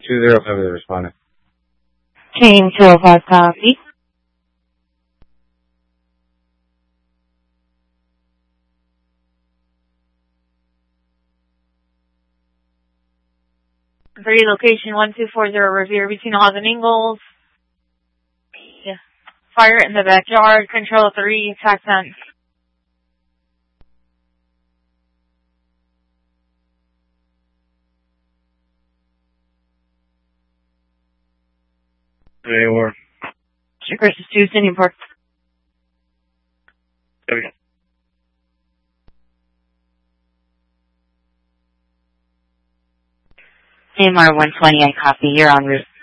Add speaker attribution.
Speaker 1: 205 is responding.
Speaker 2: Team 205 copy.
Speaker 3: Three location 1240 Revere between Hawes and Ingalls. Yeah. Fire in the backyard. Control 3. Attack 10.
Speaker 1: They were.
Speaker 2: Chris is 2, Sydney Park.
Speaker 1: Okay.
Speaker 2: AMR 120, I copy. You're en route.